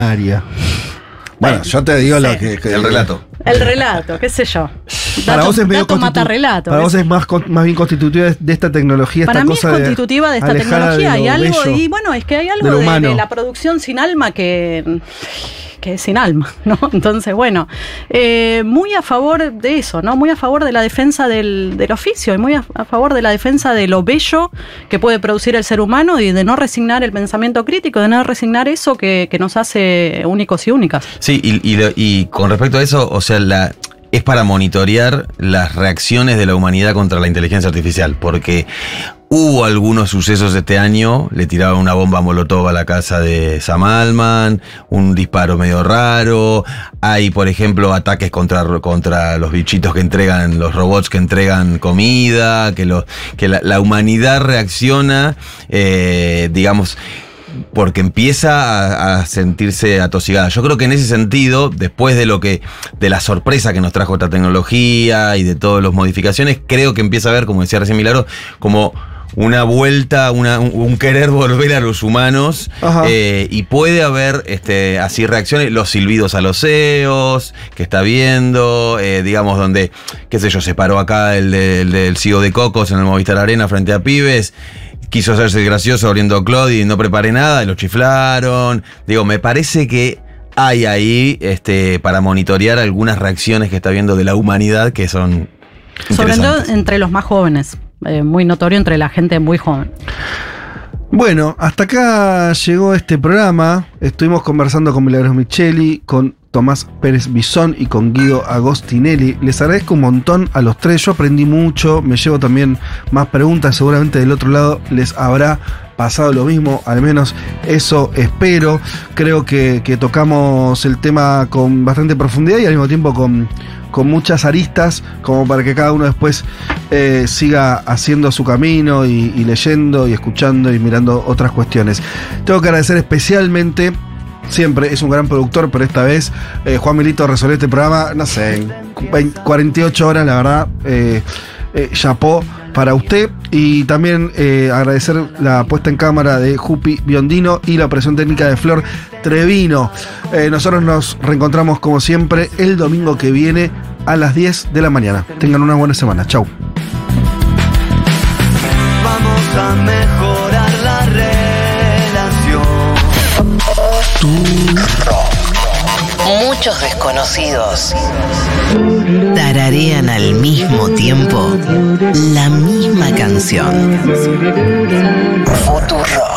Bueno, yo te digo lo que el relato. El relato, qué sé yo. Para vos es medio mata relato. Para vos es más bien constitutiva de esta tecnología. Para esta mí cosa es constitutiva de esta tecnología. Hay algo, y bueno, es que hay algo de la producción sin alma que es sin alma, ¿no? Entonces, bueno, muy a favor de eso, ¿no? Muy a favor de la defensa del oficio y muy a favor de la defensa de lo bello que puede producir el ser humano y de no resignar el pensamiento crítico, de no resignar eso que nos hace únicos y únicas. Sí, y con respecto a eso, o sea, es para monitorear las reacciones de la humanidad contra la inteligencia artificial, porque hubo algunos sucesos este año, le tiraban una bomba molotov a la casa de Sam Altman, un disparo medio raro, hay por ejemplo ataques contra los bichitos que entregan, los robots que entregan comida, que la humanidad reacciona, digamos, porque empieza a sentirse atosigada. Yo creo que en ese sentido, después de la sorpresa que nos trajo esta tecnología y de todas las modificaciones, creo que empieza a haber, como decía recién Milagro, como una vuelta, un querer volver a los humanos, y puede haber así reacciones, los silbidos a los CEOs que está viendo, digamos, donde, qué sé yo, se paró acá el del CEO de Cocos en el Movistar Arena frente a pibes, quiso hacerse gracioso abriendo Claude y no preparé nada y lo chiflaron. Digo, me parece que hay ahí para monitorear algunas reacciones que está viendo de la humanidad que son sobre todo entre los más jóvenes, muy notorio entre la gente muy joven. Bueno, hasta acá llegó este programa. Estuvimos conversando con Milagros Micheli, con Tomás Pérez Bisón y con Guido Agostinelli. Les agradezco un montón a los tres. Yo aprendí mucho, me llevo también más preguntas. Seguramente del otro lado les habrá pasado lo mismo, al menos eso espero. Creo que tocamos el tema con bastante profundidad y al mismo tiempo con muchas aristas, como para que cada uno después siga haciendo su camino y leyendo y escuchando y mirando otras cuestiones. Tengo que agradecer especialmente, siempre es un gran productor, pero esta vez Juan Milito resolvió este programa, no sé, en 48 horas, la verdad, chapó para usted. Y también agradecer la puesta en cámara de Jupi Biondino y la operación técnica de Flor Trevino. Nosotros nos reencontramos como siempre el domingo que viene a las 10 de la mañana. Tengan una buena semana. Chau. Vamos a mejorar la relación. Muchos desconocidos tararean al mismo tiempo la misma canción. Futuro.